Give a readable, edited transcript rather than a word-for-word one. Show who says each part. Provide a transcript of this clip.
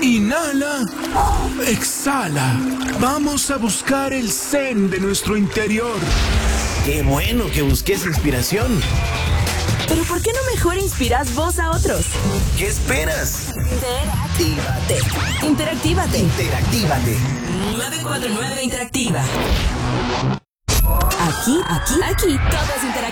Speaker 1: Inhala. Exhala. Vamos a buscar el zen de nuestro interior.
Speaker 2: Qué bueno que busques inspiración.
Speaker 3: Pero ¿por qué no mejor inspiras vos a otros?
Speaker 2: ¿Qué esperas?
Speaker 3: Interactívate.
Speaker 4: 949 Interactiva.
Speaker 3: Aquí, todo es interactivo.